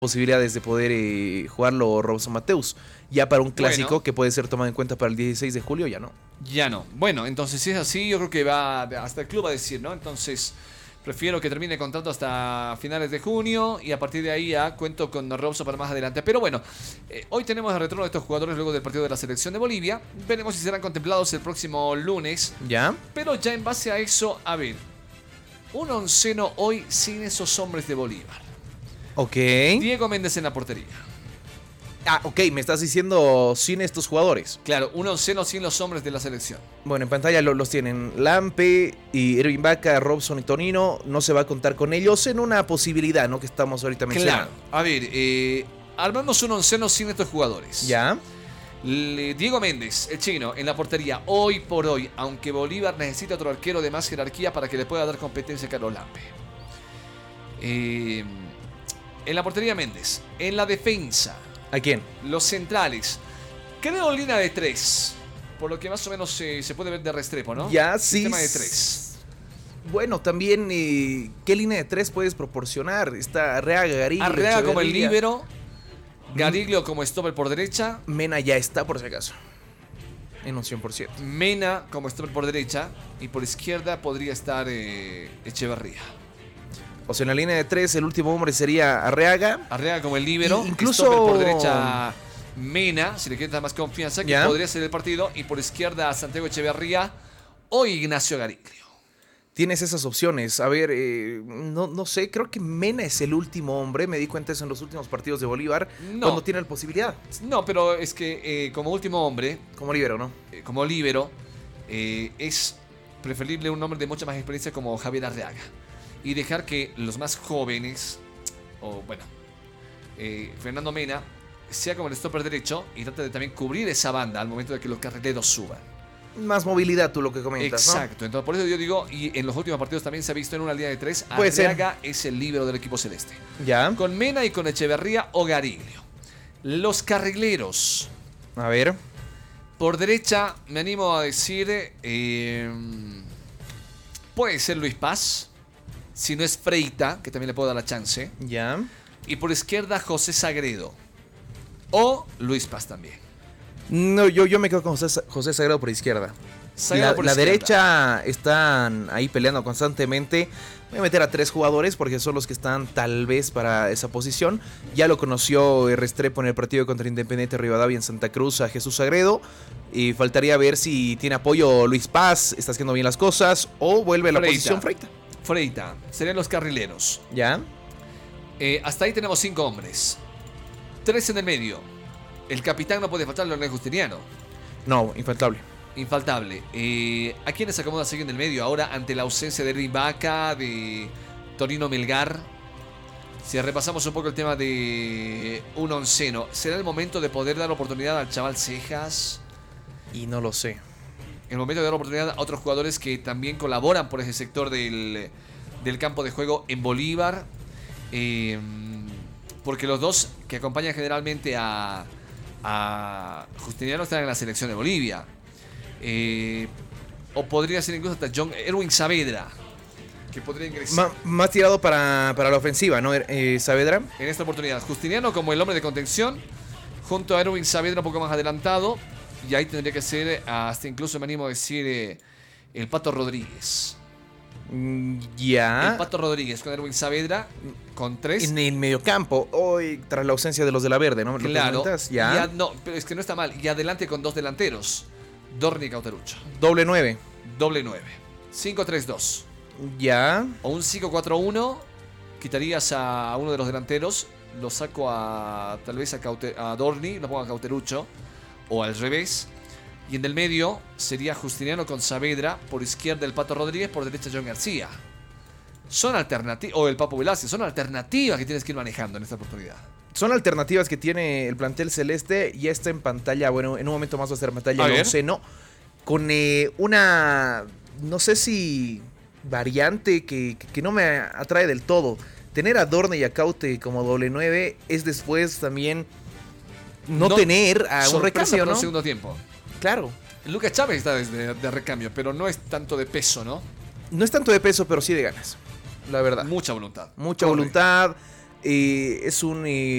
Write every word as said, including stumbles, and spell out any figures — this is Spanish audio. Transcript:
posibilidades de poder eh, jugarlo Robson Mateus. Ya para un clásico Bueno. que puede ser tomado en cuenta para el dieciséis de julio, ya no. Ya no. Bueno, entonces si es así, yo creo que va hasta el club a decir, ¿no? Entonces, prefiero que termine el contrato hasta finales de junio y a partir de ahí ya cuento con Robson para más adelante. Pero bueno, eh, hoy tenemos el retorno de estos jugadores luego del partido de la selección de Bolivia. Veremos si serán contemplados el próximo lunes. ¿Ya? Pero ya en base a eso, a ver, un onceno hoy sin esos hombres de Bolívar. Ok. Diego Méndez en la portería. Ah, ok, me estás diciendo sin estos jugadores. Claro, un onceno sin los hombres de la selección. Bueno, en pantalla lo- los tienen Lampe y Erwin Vaca, Robson y Tonino. No se va a contar con ellos en una posibilidad, ¿no? Que estamos ahorita Claro. mencionando. A ver, eh, armamos un onceno sin estos jugadores. ¿Ya? Le- Diego Méndez, el chino, en la portería, hoy por hoy, aunque Bolívar necesita otro arquero de más jerarquía para que le pueda dar competencia a Carlos Lampe. Eh, en la portería Méndez. En la defensa, ¿A quién? los centrales. Creo línea de tres. Por lo que más o menos se, se puede ver de Restrepo, ¿no? Ya, sí. Sistema de tres. Bueno, también, eh, ¿qué línea de tres puedes proporcionar? Está Arreaga, Gariglio, Arreaga como el Echeverría. líbero. Gariglio como stopper por derecha. Mena ya está, por si acaso. En un cien por ciento. Mena como stopper por derecha. Y por izquierda podría estar eh, Echeverría. O sea, en la línea de tres, el último hombre sería Arreaga. Arreaga como el líbero. Y incluso- Stopper por derecha Mena, si le quiere dar más confianza, que Ya. podría ser el partido. Y por izquierda Santiago Echeverría o Ignacio Gariglio. Tienes esas opciones. A ver, eh, no, no sé, creo que Mena es el último hombre. Me di cuenta eso en los últimos partidos de Bolívar. No. Cuando tiene la posibilidad. No, pero es que eh, como último hombre, Como libero, ¿no? eh, como líbero, eh, es preferible un hombre de mucha más experiencia como Javier Arreaga. Y dejar que los más jóvenes, o bueno, eh, Fernando Mena, sea como el stopper derecho y trate de también cubrir esa banda al momento de que los carrileros suban. Más movilidad, tú lo que comentas, ¿no? Exacto, entonces por eso yo digo, y en los últimos partidos también se ha visto en una línea de tres, Puede ser. Arreaga es el líbero del equipo celeste. Ya. Con Mena y con Echeverría o Gariglio. Los carrileros. A ver. Por derecha, me animo a decir, eh, puede ser Luis Paz. Si no es Freita, que también le puedo dar la chance. Ya. Y por izquierda, José Sagredo. O Luis Paz también. No, yo, yo me quedo con José, José Sagrado por izquierda. Sagredo La, por la izquierda. derecha están ahí peleando constantemente. Voy a meter a tres jugadores porque son los que están tal vez para esa posición. Ya lo conoció Restrepo en el partido contra Independiente Rivadavia en Santa Cruz a Jesús Sagredo. Y faltaría ver si tiene apoyo Luis Paz, está haciendo bien las cosas, o vuelve a la Freita. posición Freita. Freita. Serían los carrileros. ¿Ya? Eh, hasta ahí tenemos cinco hombres. Tres en el medio. El capitán no puede faltar, Leonel Justiniano. No, infaltable. Infaltable. Eh, ¿A quiénes acomoda seguir en el medio ahora ante la ausencia de Erwin Vaca, de Tonino Melgar? Si repasamos un poco el tema de un onceno, ¿será el momento de poder dar oportunidad al chaval Cejas? Y no lo sé. El momento de dar oportunidad a otros jugadores que también colaboran por ese sector del, del campo de juego en Bolívar. Eh, porque los dos que acompañan generalmente a, a Justiniano están en la selección de Bolivia. Eh, o podría ser incluso hasta John Erwin Saavedra, que podría ingresar Ma- más tirado para, para la ofensiva, ¿no? Eh, Saavedra. en esta oportunidad. Justiniano como el hombre de contención, junto a Erwin Saavedra un poco más adelantado. Y ahí tendría que ser, hasta incluso me animo a decir, eh, el Pato Rodríguez. Mm, Ya. El Pato Rodríguez con Erwin Saavedra, con tres. En el mediocampo, hoy tras la ausencia de los de la verde, ¿no? ¿Lo que Claro. comentas? Y Ya. a- no, pero es que no está mal. Y adelante con dos delanteros. Dorni y Cauterucho. Doble nueve. Doble nueve. cinco tres dos. Ya. O un cinco cuatro uno. Quitarías a uno de los delanteros. Lo saco a tal vez a, Caute- a Dorni. Lo pongo a Cauterucho. O al revés. Y en el medio sería Justiniano con Saavedra. Por izquierda el Pato Rodríguez. Por derecha John García. Son alternativas. O el Papo Velázquez. Son alternativas que tienes que ir manejando en esta oportunidad. Son alternativas que tiene el plantel celeste. Ya está en pantalla. Bueno, en un momento más va a estar en pantalla A el ver. onceno. Con eh, una. No sé si. Variante que, que, que no me atrae del todo. Tener a Dorne y a Caute como doble nueve es después también. No, No, tener a un Sorpresa recambio, para ¿no? un segundo tiempo. Claro. Lucas Chávez está desde de recambio, pero no es tanto de peso, ¿no? No es tanto de peso, pero sí de ganas. La verdad. Mucha voluntad. Mucha Corre. voluntad. eh, es un... eh,